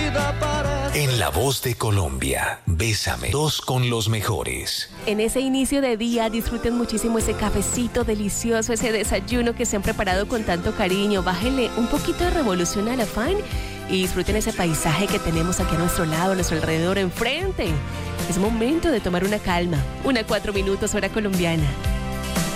En La Voz de Colombia, Bésame, dos con los mejores. En ese inicio de día disfruten muchísimo ese cafecito delicioso, ese desayuno que se han preparado con tanto cariño. Bájenle un poquito de revolución al afán y disfruten ese paisaje que tenemos aquí a nuestro lado, a nuestro alrededor, enfrente. Es momento de tomar una calma. 1:04 hora colombiana.